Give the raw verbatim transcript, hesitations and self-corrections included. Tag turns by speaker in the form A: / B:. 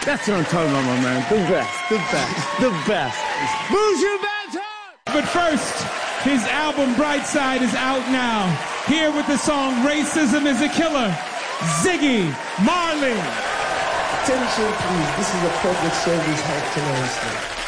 A: That's what I'm talking about, my man. The best, the best, the best. Buju Banton!
B: But first, his album Brightside is out now. Here with the song Racism is a Killer, Ziggy Marley.
C: Attention, please. This is a public service health announcement.